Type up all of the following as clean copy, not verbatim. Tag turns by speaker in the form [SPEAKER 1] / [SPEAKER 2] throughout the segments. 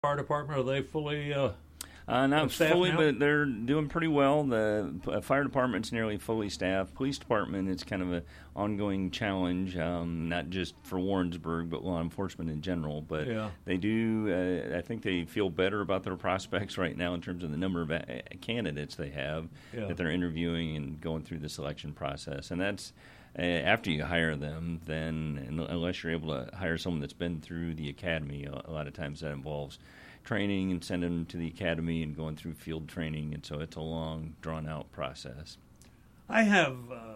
[SPEAKER 1] Fire department, are they fully
[SPEAKER 2] Not
[SPEAKER 1] staffed
[SPEAKER 2] fully,
[SPEAKER 1] now?
[SPEAKER 2] but they're doing pretty well. The fire department's nearly fully staffed. Police department, it's kind of an ongoing challenge, not just for Warrensburg, but law enforcement in general. But
[SPEAKER 1] Yeah.
[SPEAKER 2] they do, I think they feel better about their prospects right now in terms of the number of candidates they have
[SPEAKER 1] Yeah.
[SPEAKER 2] that they're interviewing and going through the selection process. And that's after you hire them, then unless you're able to hire someone that's been through the academy, a lot of times that involves training and sending them to the academy and going through field training, and so it's a long, drawn-out process.
[SPEAKER 1] I have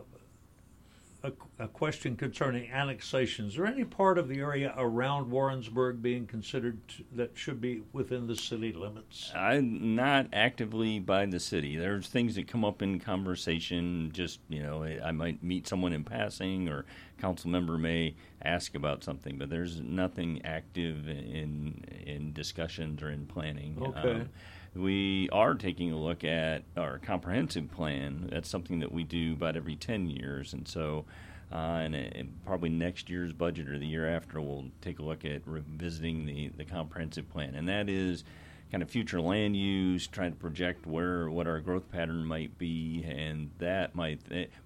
[SPEAKER 1] a question concerning annexation. Is there any part of the area around Warrensburg being considered that should be within the city limits?
[SPEAKER 2] I'm not actively by the city. There's things that come up in conversation. Just, I might meet someone in passing, or a council member may ask about something, but there's nothing active in discussions or in planning.
[SPEAKER 1] Okay.
[SPEAKER 2] We are taking a look at our comprehensive plan. That's something that we do about every 10 years. And so and probably next year's budget or the year after, we'll take a look at revisiting the comprehensive plan. And that is kind of future land use, trying to project what our growth pattern might be. And that might,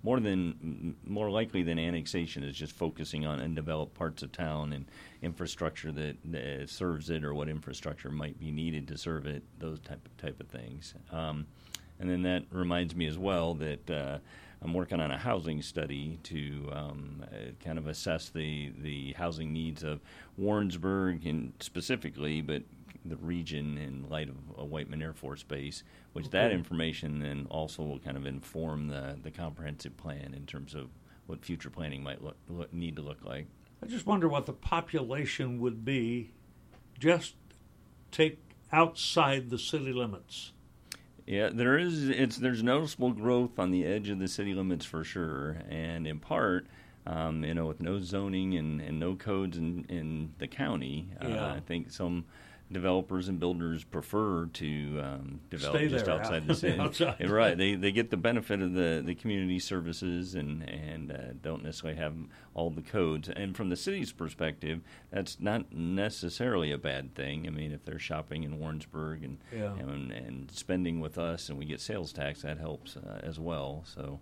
[SPEAKER 2] more likely than annexation, is just focusing on undeveloped parts of town and infrastructure that serves it, or what infrastructure might be needed to serve it, those type of things. And then that reminds me as well that I'm working on a housing study to kind of assess the housing needs of Warrensburg and specifically, but the region in light of a Whiteman Air Force Base, which
[SPEAKER 1] Okay.
[SPEAKER 2] that information then also will kind of inform the comprehensive plan in terms of what future planning might need to look like.
[SPEAKER 1] I just wonder what the population would be just take outside the city limits.
[SPEAKER 2] Yeah, there's noticeable growth on the edge of the city limits for sure, and in part, with no zoning and no codes in the county,
[SPEAKER 1] Yeah.
[SPEAKER 2] I think some developers and builders prefer to develop
[SPEAKER 1] Stay
[SPEAKER 2] just
[SPEAKER 1] there,
[SPEAKER 2] outside the city.
[SPEAKER 1] outside.
[SPEAKER 2] Right, they get the benefit of the community services and don't necessarily have all the codes. And from the city's perspective, that's not necessarily a bad thing. I mean, if they're shopping in Warrensburg
[SPEAKER 1] Yeah.
[SPEAKER 2] and spending with us, and we get sales tax, that helps as well. So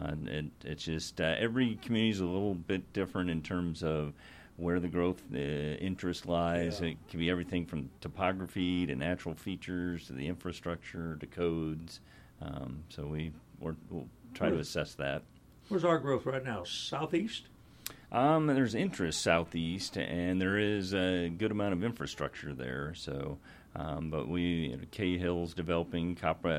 [SPEAKER 2] it's just every community is a little bit different in terms of where the growth interest lies.
[SPEAKER 1] Yeah.
[SPEAKER 2] It can be everything from topography to natural features to the infrastructure to codes. So we'll try to assess that.
[SPEAKER 1] Where's our growth right now? Southeast?
[SPEAKER 2] There's interest southeast, and there is a good amount of infrastructure there. So, but Cahill's developing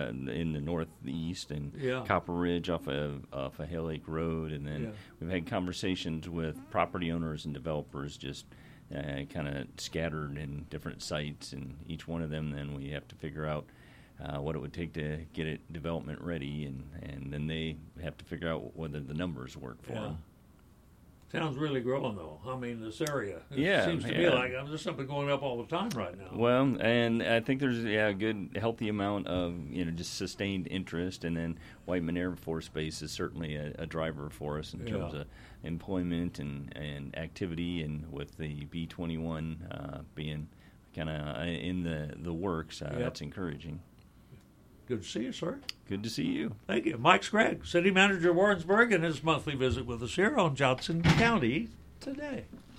[SPEAKER 2] in the northeast, and
[SPEAKER 1] Yeah.
[SPEAKER 2] Copper Ridge off of Hale Lake Road, and then
[SPEAKER 1] Yeah.
[SPEAKER 2] we've had conversations with property owners and developers just kind of scattered in different sites, and each one of them, then we have to figure out what it would take to get it development ready, and then they have to figure out whether the numbers work for them.
[SPEAKER 1] Town's really growing, though. I mean, this area. It
[SPEAKER 2] Yeah,
[SPEAKER 1] seems to me
[SPEAKER 2] yeah.
[SPEAKER 1] like there's something going up all the time right now.
[SPEAKER 2] Well, and I think there's a good, healthy amount of just sustained interest, and then Whiteman Air Force Base is certainly a driver for us in terms of employment and activity, and with the B-21 being kind of in the works, that's encouraging.
[SPEAKER 1] Good to see you, sir.
[SPEAKER 2] Good to see you.
[SPEAKER 1] Thank you. Mike Scragg, City Manager of Warrensburg, and his monthly visit with us here on Johnson County Today.